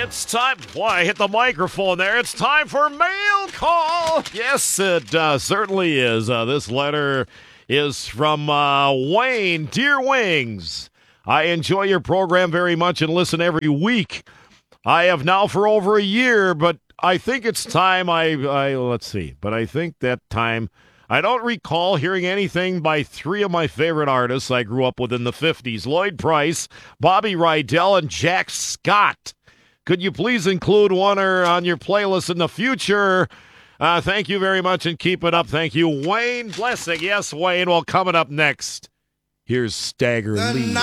It's time. Why, hit the microphone there. It's time for mail call. Yes, it certainly is. This letter is from Wayne. Dear Wings, I enjoy your program very much and listen every week. I have now for over a year, but I think it's time let's see. But I think that time, I don't recall hearing anything by three of my favorite artists I grew up with in the 50s, Lloyd Price, Bobby Rydell, and Jack Scott. Could you please include one on your playlist in the future? Thank you very much and keep it up. Thank you, Wayne Blessing. Yes, Wayne. Well, coming up next, here's Stagger Lee.